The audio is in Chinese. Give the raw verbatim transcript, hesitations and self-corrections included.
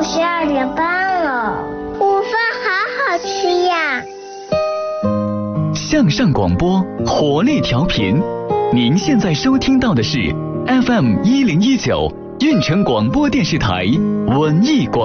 十二点半了，午饭好好吃呀。 向上广播，活力调频，您现在收听到的是 F M 一零一九运城广播电视台文艺广播。